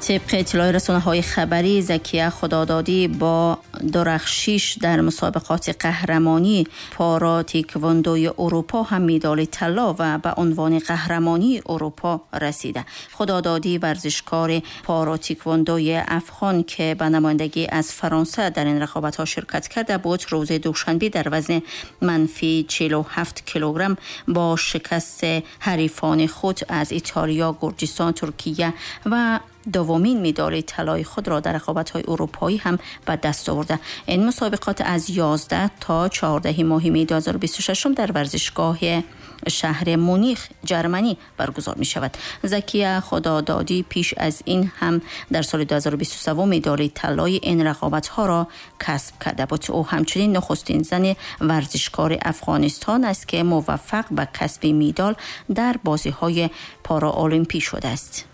طبق اطلاع رسانه‌های خبری، زکیه خدادادی با درخشش در مسابقات قهرمانی پارا تیکواندوی اروپا هم مدال طلا و به عنوان قهرمانی اروپا رسیده. خدادادی ورزشکار پارا تیکواندوی افغان که به نمایندگی از فرانسه در این رقابت‌ها شرکت کرده بود، روز دوشنبه در وزن منفی 47 کیلوگرم با شکست حریفان خود از ایتالیا، گرجستان، ترکیه و دومین مدال طلای خود را در رقابت‌های اروپایی هم به دست آورده. این مسابقات از 11 تا 14 ماه می 2026 در ورزشگاه شهر مونیخ جرمنی برگزار می شود. زکیه خدادادی پیش از این هم در سال 2023 مدال طلای این رقابت‌ها را کسب کرده بود. او همچنین نخستین زن ورزشکار افغانستان است که موفق به کسب مدال در بازی‌های پارا المپی شده است.